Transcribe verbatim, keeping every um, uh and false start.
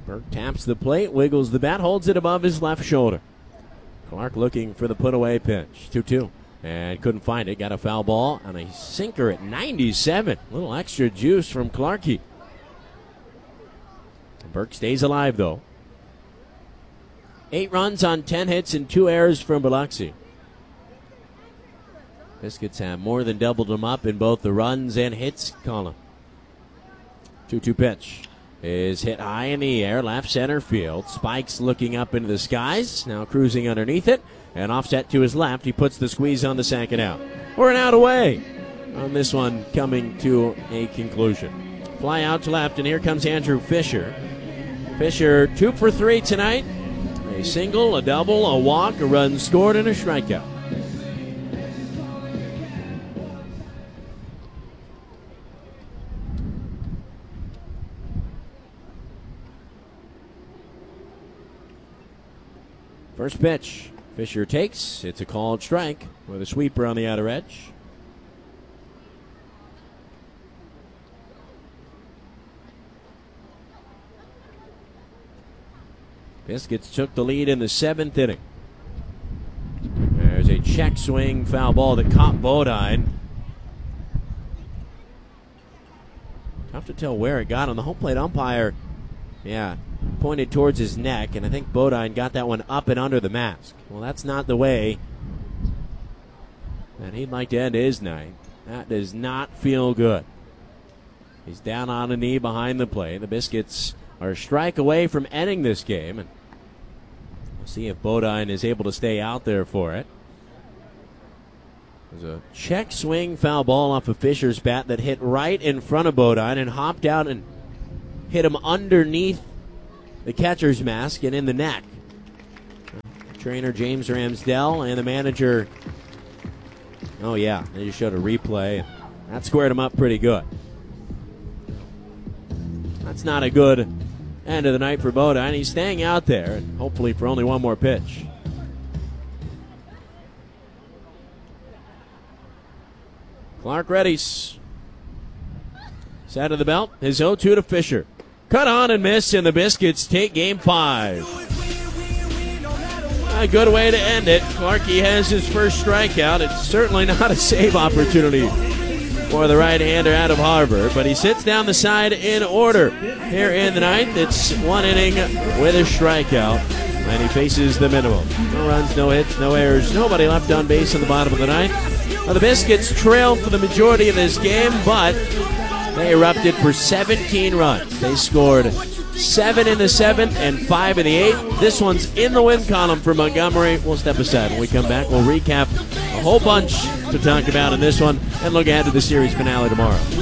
Burke taps the plate, wiggles the bat, holds it above his left shoulder. Clark looking for the put-away pitch. two two. And couldn't find it. Got a foul ball on a sinker at ninety-seven. A little extra juice from Clarkie. Burke stays alive, though. Eight runs on ten hits and two errors from Biloxi. Biscuits have more than doubled them up in both the runs and hits column. two two pitch is hit high in the air, left center field. Spikes looking up into the skies, now cruising underneath it, and offset to his left. He puts the squeeze on the second out. We're an out away on this one coming to a conclusion. Fly out to left, and here comes Andrew Fisher. Fisher two for three tonight. A single, a double, a walk, a run scored, and a strikeout. First pitch, Fisher takes. It's a called strike with a sweeper on the outer edge. Biscuits took the lead in the seventh inning. There's a check swing foul ball that caught Bodine. Tough to tell where it got on. The home plate umpire, yeah, pointed towards his neck, and I think Bodine got that one up and under the mask. Well, that's not the way that he'd like to end his night. That does not feel good. He's down on a knee behind the plate. The Biscuits are a strike away from ending this game, and we'll see if Bodine is able to stay out there for it. There's a check swing foul ball off of Fisher's bat that hit right in front of Bodine and hopped out and hit him underneath the catcher's mask and in the neck. Trainer James Ramsdell and the manager, oh yeah, they just showed a replay. That squared him up pretty good. That's not a good end of the night for Bodine. He's staying out there, and hopefully for only one more pitch. Clark readies. Side of the belt, his oh two to Fisher. Cut on and miss, and the Biscuits take game five. A good way to end it. Clarkie has his first strikeout. It's certainly not a save opportunity for the right-hander out of Harvard, but he sits down the side in order here in the ninth. It's one inning with a strikeout, and he faces the minimum. No runs, no hits, no errors, nobody left on base in the bottom of the ninth. Now, the Biscuits trailed for the majority of this game, but they erupted for seventeen runs. They scored seven in the seventh and five in the eighth. This one's in the win column for Montgomery. We'll step aside. When we come back, we'll recap a whole bunch to talk about in this one and look ahead to the series finale tomorrow.